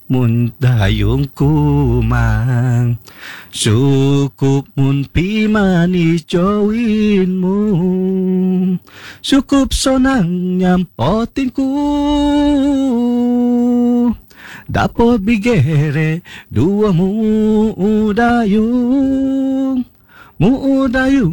mun dayong kumang. Sukup mun pimani jawin mo. Sukup sonang nyampotin ku. Dapat bigere dua mu dayung. Mu dayung.